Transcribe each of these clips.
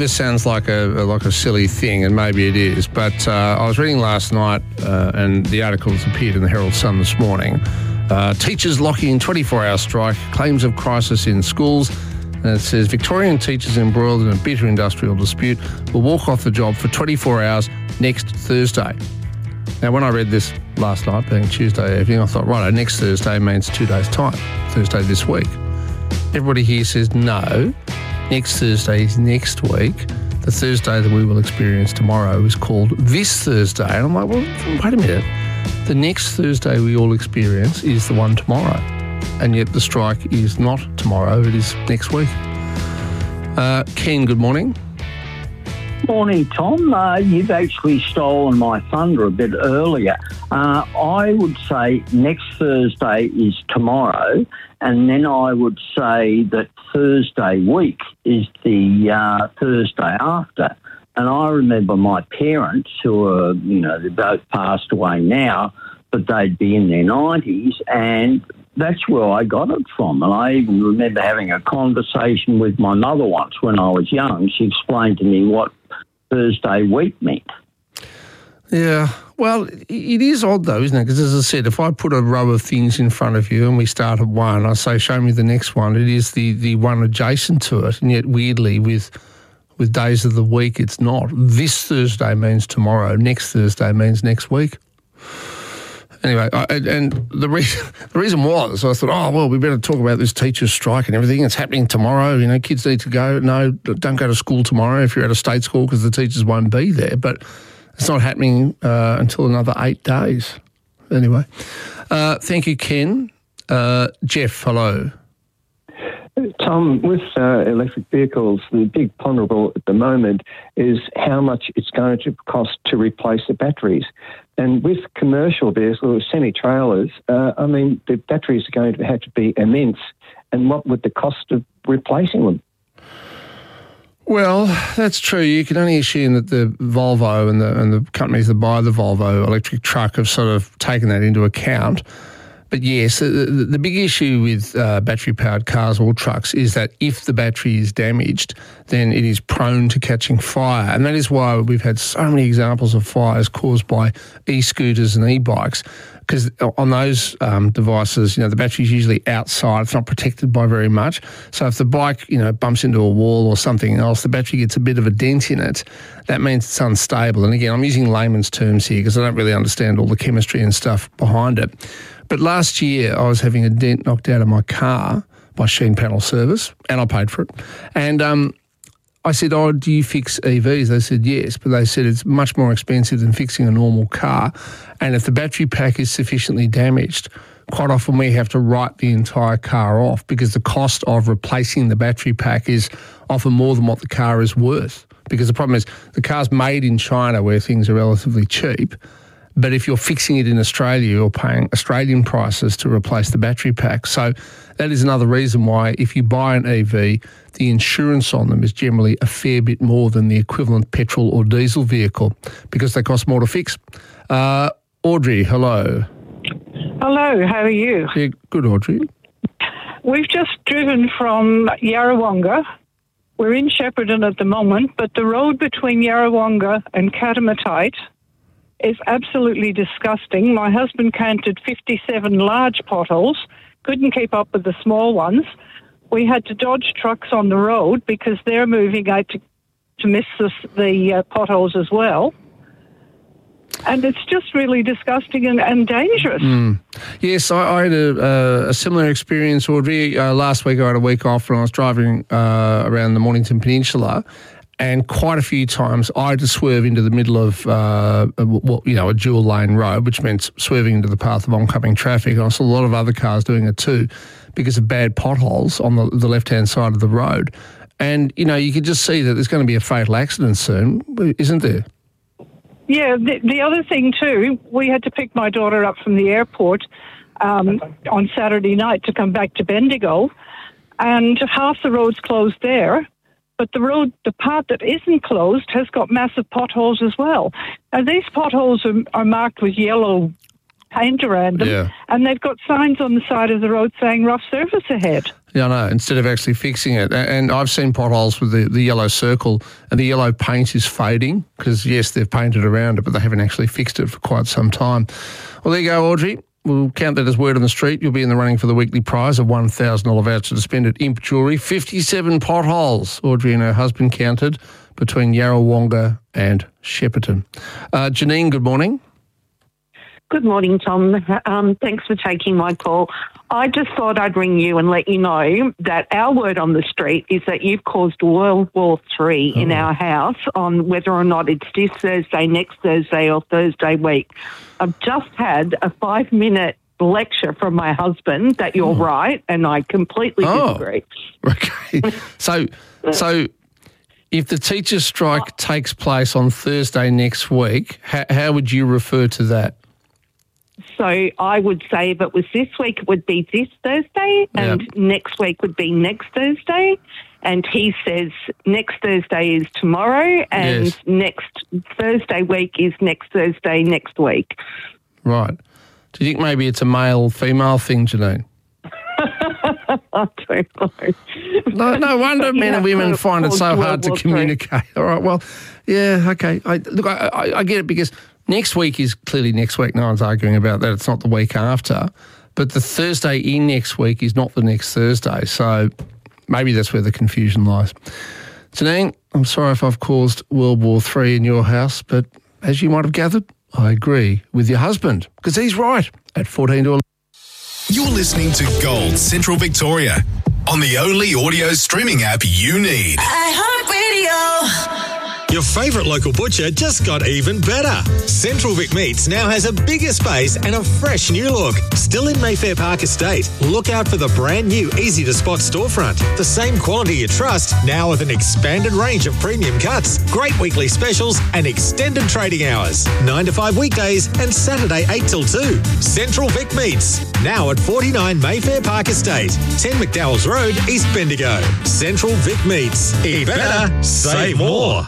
This sounds like a silly thing, and maybe it is, but I was reading last night, and the articles appeared in the Herald Sun this morning. Teachers locking in 24-hour strike, claims of crisis in schools. And it says Victorian teachers embroiled in a bitter industrial dispute will walk off the job for 24 hours next Thursday. Now, when I read this last night, being Tuesday evening, I thought, right, next Thursday means 2 days' time, Thursday this week. Everybody here says no. Next Thursday is next week. The Thursday that we will experience tomorrow is called this Thursday. And I'm like, well, wait a minute. The next Thursday we all experience is the one tomorrow. And yet the strike is not tomorrow, it is next week. Ken, good morning. Morning, Tom. You've actually stolen my thunder a bit earlier. I would say next Thursday is tomorrow, and then I would say that Thursday week is the Thursday after. And I remember my parents, who are, they're both passed away now, but they'd be in their 90s, and that's where I got it from. And I even remember having a conversation with my mother once when I was young. She explained to me what Thursday week meant. Yeah, well, it is odd though, isn't it? Because as I said, if I put a row of things in front of you and we start at one, I say, show me the next one. It is the one adjacent to it. And yet weirdly, with days of the week, it's not. This Thursday means tomorrow. Next Thursday means next week. Anyway, and the reason was, I thought, we better talk about this teacher's strike and everything. It's happening tomorrow. Kids need to go. No, don't go to school tomorrow if you're at a state school because the teachers won't be there. But it's not happening until another 8 days. Anyway, thank you, Ken. Jeff, hello. Tom, with electric vehicles, the big ponderable at the moment is how much it's going to cost to replace the batteries. And with commercial vehicles, semi-trailers, the batteries are going to have to be immense. And what would the cost of replacing them? Well, that's true. You can only assume that the Volvo and the companies that buy the Volvo electric truck have sort of taken that into account. But yes, the big issue with battery-powered cars or trucks is that if the battery is damaged, then it is prone to catching fire. And that is why we've had so many examples of fires caused by e-scooters and e-bikes, because on those devices, the battery's usually outside. It's not protected by very much. So if the bike, bumps into a wall or something else, the battery gets a bit of a dent in it. That means it's unstable. And again, I'm using layman's terms here because I don't really understand all the chemistry and stuff behind it. But last year, I was having a dent knocked out of my car by Sheen Panel Service, and I paid for it. And I said, do you fix EVs? They said, yes, but they said it's much more expensive than fixing a normal car. And if the battery pack is sufficiently damaged, quite often we have to write the entire car off because the cost of replacing the battery pack is often more than what the car is worth. Because the problem is the car's made in China where things are relatively cheap. But if you're fixing it in Australia, you're paying Australian prices to replace the battery pack. So that is another reason why if you buy an EV, the insurance on them is generally a fair bit more than the equivalent petrol or diesel vehicle because they cost more to fix. Audrey, hello. Hello, how are you? Yeah, good, Audrey. We've just driven from Yarrawonga. We're in Shepparton at the moment, but the road between Yarrawonga and Katamatite is absolutely disgusting. My husband counted 57 large potholes, couldn't keep up with the small ones. We had to dodge trucks on the road because they're moving out to miss the potholes as well. And it's just really disgusting and dangerous. Yes, I had a similar experience, Audrey. Last week I had a week off and I was driving around the Mornington Peninsula. And quite a few times I had to swerve into the middle of a dual lane road, which meant swerving into the path of oncoming traffic. And I saw a lot of other cars doing it too because of bad potholes on the left-hand side of the road. And, you could just see that there's going to be a fatal accident soon, isn't there? Yeah, the other thing too, we had to pick my daughter up from the airport on Saturday night to come back to Bendigo, and half the road's closed there. But the part that isn't closed has got massive potholes as well. And these potholes are marked with yellow paint around them, and they've got signs on the side of the road saying rough surface ahead. Yeah, I know, instead of actually fixing it. And I've seen potholes with the yellow circle, and the yellow paint is fading because, yes, they've painted around it, but they haven't actually fixed it for quite some time. Well, there you go, Audrey. We'll count that as word on the street. You'll be in the running for the weekly prize of $1,000 voucher to spend at Imp Jewellery. 57 potholes Audrey and her husband counted between Yarrawonga and Shepparton. Janine, good morning. Good morning, Tom. Thanks for taking my call. I just thought I'd ring you and let you know that our word on the street is that you've caused World War III in our house on whether or not it's this Thursday, next Thursday or Thursday week. I've just had a 5-minute lecture from my husband that you're right, and I completely disagree. Okay. So if the teachers' strike takes place on Thursday next week, how would you refer to that? So I would say if it was this week, it would be this Thursday, and next week would be next Thursday. And he says next Thursday is tomorrow, and next Thursday week is next Thursday next week. Right. Do you think maybe it's a male-female thing, Janine? I don't know. No wonder men and women find it so hard to communicate. All right, well, yeah, okay. I get it because next week is clearly next week. No one's arguing about that. It's not the week after. But the Thursday in next week is not the next Thursday. So maybe that's where the confusion lies. Janine, I'm sorry if I've caused World War III in your house, but as you might have gathered, I agree with your husband because he's right at 14 to 11. You're listening to Gold Central Victoria on the only audio streaming app you need. iHeartRadio. Your favourite local butcher just got even better. Central Vic Meats now has a bigger space and a fresh new look. Still in Mayfair Park Estate. Look out for the brand new easy-to-spot storefront. The same quality you trust, now with an expanded range of premium cuts, great weekly specials and extended trading hours. 9 to 5 weekdays and Saturday 8 till 2. Central Vic Meats, now at 49 Mayfair Park Estate, 10 McDowell's Road, East Bendigo. Central Vic Meats. Eat better, save more.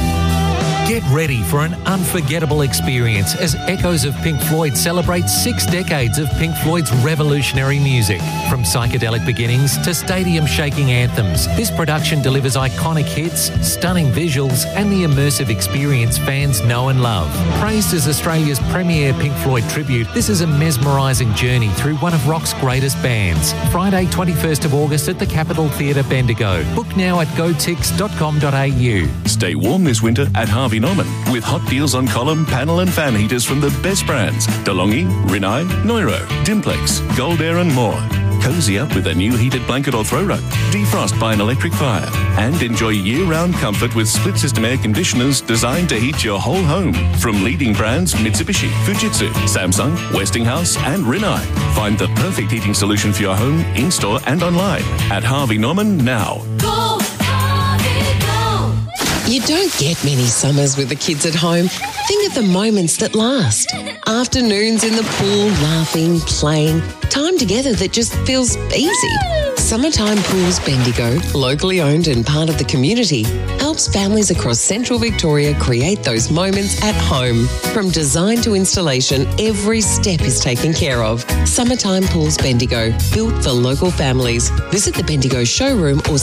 Get ready for an unforgettable experience as Echoes of Pink Floyd celebrate 6 decades of Pink Floyd's revolutionary music. From psychedelic beginnings to stadium-shaking anthems, this production delivers iconic hits, stunning visuals and the immersive experience fans know and love. Praised as Australia's premier Pink Floyd tribute, this is a mesmerising journey through one of rock's greatest bands. Friday, 21st of August at the Capitol Theatre, Bendigo. Book now at gotix.com.au. Stay warm this winter at Harvey Norman with hot deals on column, panel and fan heaters from the best brands. DeLonghi, Rinnai, Neuro, Dimplex, Gold Air and more. Cozy up with a new heated blanket or throw rug. Defrost by an electric fire. And enjoy year-round comfort with split-system air conditioners designed to heat your whole home. From leading brands Mitsubishi, Fujitsu, Samsung, Westinghouse and Rinnai. Find the perfect heating solution for your home, in-store and online at Harvey Norman now. Go, Harvey, go. You don't get many summers with the kids at home. Think of the moments that last. Afternoons in the pool, laughing, playing. Time together that just feels easy. Summertime Pools Bendigo, locally owned and part of the community, helps families across Central Victoria create those moments at home. From design to installation, every step is taken care of. Summertime Pools Bendigo, built for local families. Visit the Bendigo showroom or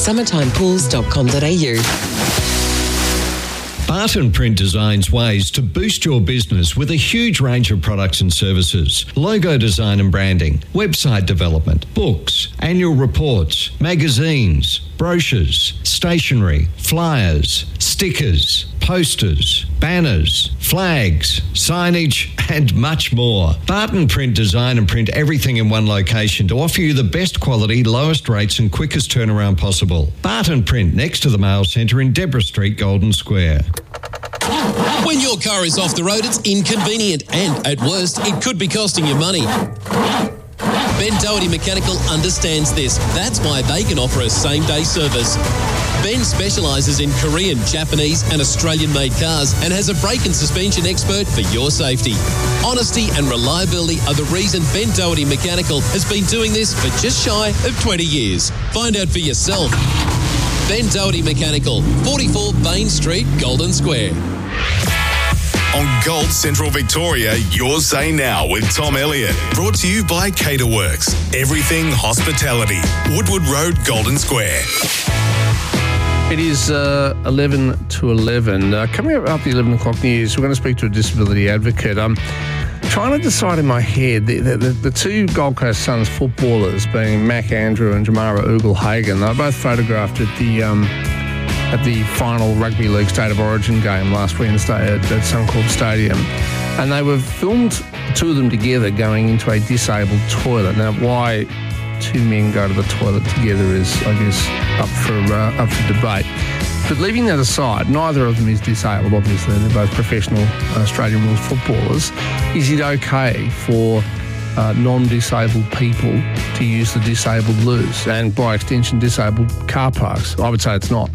summertimepools.com.au. Barton Print designs ways to boost your business with a huge range of products and services. Logo design and branding, website development, books, annual reports, magazines, brochures, stationery, flyers, stickers, posters, banners, flags, signage, and much more. Barton Print design and print everything in one location to offer you the best quality, lowest rates and quickest turnaround possible. Barton Print next to the Mail Centre in Deborah Street, Golden Square. When your car is off the road, it's inconvenient and, at worst, it could be costing you money. Ben Doherty Mechanical understands this. That's why they can offer a same-day service. Ben specialises in Korean, Japanese and Australian-made cars and has a brake and suspension expert for your safety. Honesty and reliability are the reason Ben Doherty Mechanical has been doing this for just shy of 20 years. Find out for yourself. Ben Doherty Mechanical, 44 Bain Street, Golden Square. On Gold Central Victoria, Your Say Now with Tom Elliott. Brought to you by Caterworks. Everything hospitality. Woodward Road, Golden Square. It is 11 to 11. Coming up after the 11 o'clock news, we're going to speak to a disability advocate. I'm trying to decide in my head, the two Gold Coast Suns footballers, being Mac Andrew and Jamara Ugle-Hagan, they're both photographed at the final Rugby League State of Origin game last Wednesday at Suncorp Stadium. And they were filmed, two of them together, going into a disabled toilet. Now, why two men go to the toilet together is, I guess, up for debate. But leaving that aside, neither of them is disabled, obviously. They're both professional Australian rules footballers. Is it okay for non-disabled people to use the disabled loos and, by extension, disabled car parks? I would say it's not.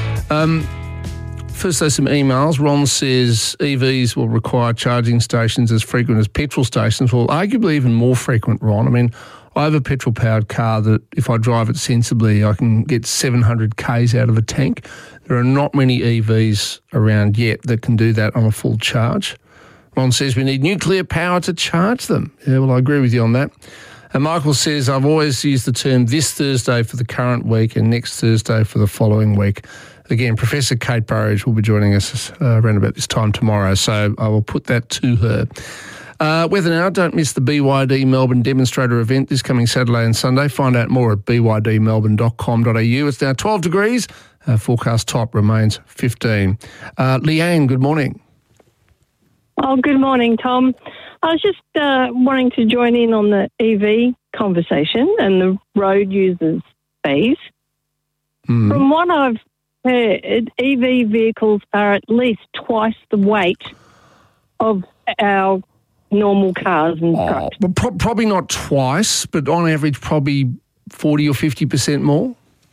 First, there's some emails. Ron says EVs will require charging stations as frequent as petrol stations. Well, arguably even more frequent, Ron. I mean, I have a petrol-powered car that if I drive it sensibly, I can get 700 Ks out of a tank. There are not many EVs around yet that can do that on a full charge. Ron says we need nuclear power to charge them. Yeah, well, I agree with you on that. And Michael says, I've always used the term this Thursday for the current week and next Thursday for the following week. Again, Professor Kate Burridge will be joining us around about this time tomorrow, so I will put that to her. Weather now, don't miss the BYD Melbourne demonstrator event this coming Saturday and Sunday. Find out more at bydmelbourne.com.au. It's now 12 degrees. Forecast top remains 15. Leanne, good morning. Oh, good morning, Tom. I was just wanting to join in on the EV conversation and the road users fees. From what I've heard, EV vehicles are at least twice the weight of our normal cars and trucks. Probably not twice, but on average probably 40 or 50% more.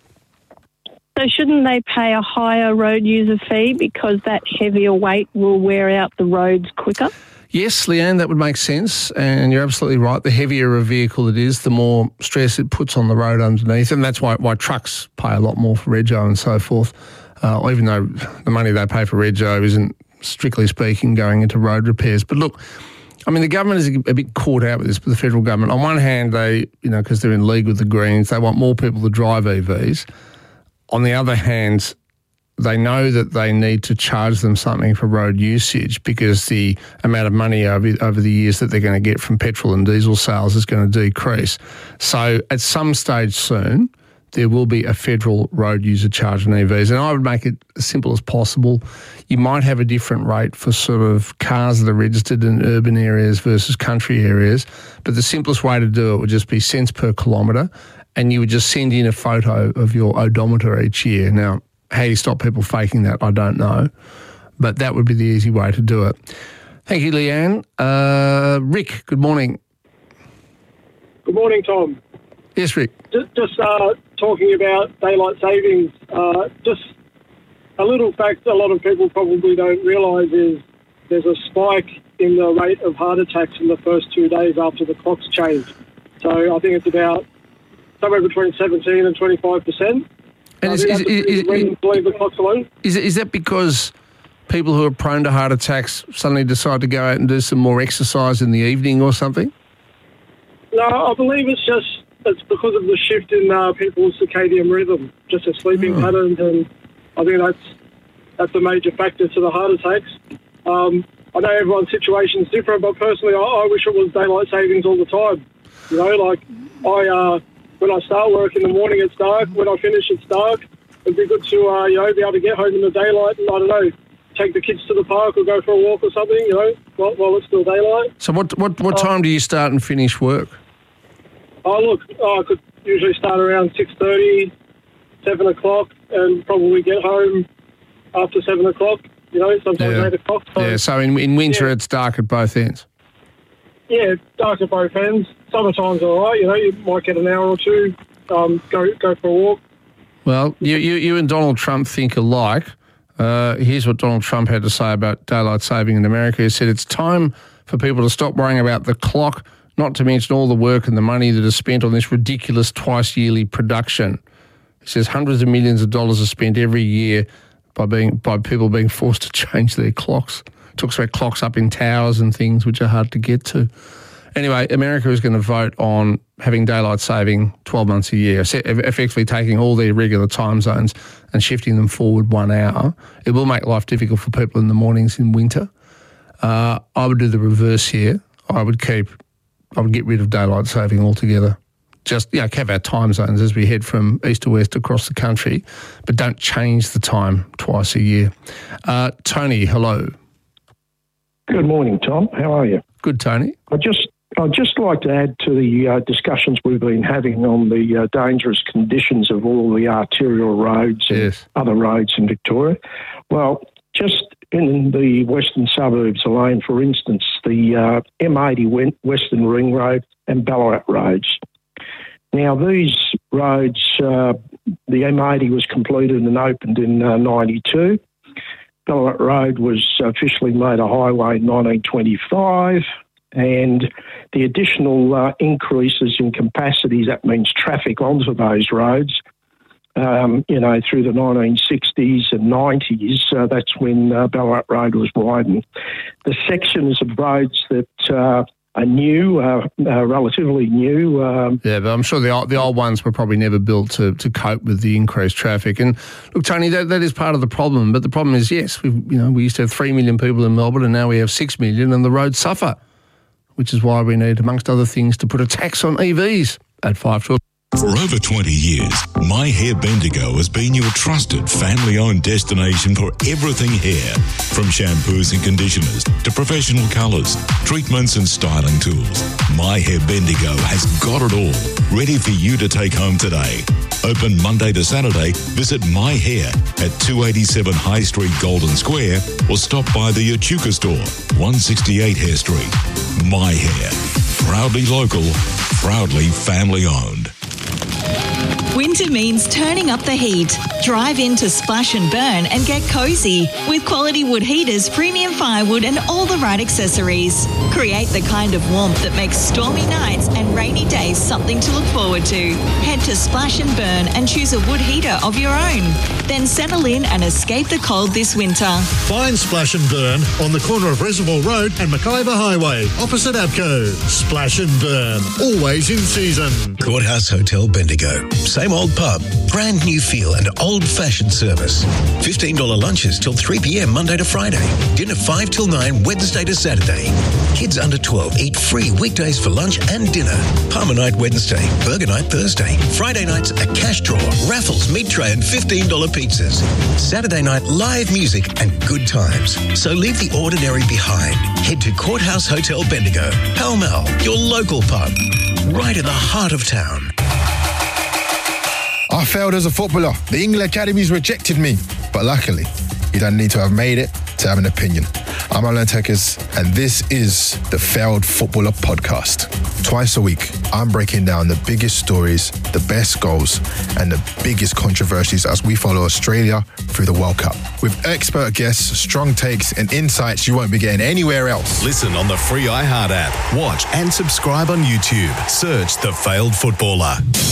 So shouldn't they pay a higher road user fee because that heavier weight will wear out the roads quicker? Yes, Leanne, that would make sense, and you're absolutely right. The heavier a vehicle it is, the more stress it puts on the road underneath, and that's why trucks pay a lot more for rego and so forth, even though the money they pay for rego isn't, strictly speaking, going into road repairs. But look, I mean, the government is a bit caught out with this, but the federal government, on one hand, they, because they're in league with the Greens, they want more people to drive EVs. On the other hand, they know that they need to charge them something for road usage because the amount of money over the years that they're going to get from petrol and diesel sales is going to decrease. So at some stage soon, there will be a federal road user charge on EVs. And I would make it as simple as possible. You might have a different rate for sort of cars that are registered in urban areas versus country areas, but the simplest way to do it would just be cents per kilometre, and you would just send in a photo of your odometer each year. Now, how you stop people faking that, I don't know, but that would be the easy way to do it. Thank you, Leanne. Rick, good morning. Good morning, Tom. Yes, Rick. Just talking about daylight savings, just a little fact a lot of people probably don't realise is there's a spike in the rate of heart attacks in the first 2 days after the clocks change. So I think it's about somewhere between 17 and 25%. And is that because people who are prone to heart attacks suddenly decide to go out and do some more exercise in the evening or something? No, I believe it's because of the shift in people's circadian rhythm, just a sleeping patterns, and I think that's a major factor to the heart attacks. I know everyone's situation is different, but personally, I wish it was daylight savings all the time. When I start work in the morning, it's dark. When I finish, it's dark. It'd be good to, be able to get home in the daylight and, I don't know, take the kids to the park or go for a walk or something, while it's still daylight. So what time do you start and finish work? I could usually start around 6:30, 7 o'clock, and probably get home after 7 o'clock, sometimes 8 o'clock. So in winter it's dark at both ends? Yeah, dark at both ends. Summertime's all right, you might get an hour or two, go for a walk. Well, you and Donald Trump think alike. Here's what Donald Trump had to say about daylight saving in America. He said it's time for people to stop worrying about the clock, not to mention all the work and the money that is spent on this ridiculous twice-yearly production. He says hundreds of millions of dollars are spent every year by people being forced to change their clocks. talks about clocks up in towers and things which are hard to get to. Anyway, America is going to vote on having daylight saving 12 months a year, effectively taking all their regular time zones and shifting them forward 1 hour. It will make life difficult for people in the mornings in winter. I would do the reverse here. I would get rid of daylight saving altogether. Just, have our time zones as we head from east to west across the country, but don't change the time twice a year. Tony, hello. Good morning, Tom. How are you? Good, Tony. I'd just like to add to the discussions we've been having on the dangerous conditions of all the arterial roads and other roads in Victoria. Well, just in the western suburbs alone, for instance, the M80 Western Ring Road and Ballarat roads. Now, these roads, the M80 was completed and opened in 92. Ballarat Road was officially made a highway in 1925, and the additional increases in capacities, that means traffic onto those roads, through the 1960s and 90s, that's when Ballarat Road was widened. The sections of roads that are new, relatively new. But I'm sure the old ones were probably never built to cope with the increased traffic. And look, Tony, that is part of the problem. But the problem is, yes, we used to have 3 million people in Melbourne, and now we have 6 million, and the roads suffer, which is why we need, amongst other things, to put a tax on EVs at 5 to. For over 20 years, My Hair Bendigo has been your trusted family-owned destination for everything hair. From shampoos and conditioners to professional colours, treatments and styling tools. My Hair Bendigo has got it all, ready for you to take home today. Open Monday to Saturday, visit My Hair at 287 High Street, Golden Square, or stop by the Echuca store, 168 Hare Street. My Hair, proudly local, proudly family-owned. Winter means turning up the heat. Drive into Splash and Burn and get cozy with quality wood heaters, premium firewood and all the right accessories. Create the kind of warmth that makes stormy nights and rainy days something to look forward to. Head to Splash and Burn and choose a wood heater of your own. Then settle in and escape the cold this winter. Find Splash and Burn on the corner of Reservoir Road and Mackayba Highway, opposite ABCO. Splash and Burn, always in season. Courthouse Hotel Bendigo. Same old pub, brand new feel and old-fashioned service. $15 lunches till 3 p.m. Monday to Friday. Dinner 5 till 9 Wednesday to Saturday. Kids under 12 eat free weekdays for lunch and dinner. Palmer night Wednesday, burger night Thursday. Friday nights a cash draw, raffles, meat tray and $15 pizzas. Saturday night live music and good times. So leave the ordinary behind. Head to Courthouse Hotel Bendigo, Pall Mall, your local pub, right in the heart of town. I failed as a footballer. The England Academies rejected me. But luckily, you don't need to have made it to have an opinion. I'm Alan Tekers, and this is the Failed Footballer Podcast. Twice a week, I'm breaking down the biggest stories, the best goals, and the biggest controversies as we follow Australia through the World Cup. With expert guests, strong takes, and insights you won't be getting anywhere else. Listen on the free iHeart app. Watch and subscribe on YouTube. Search The Failed Footballer.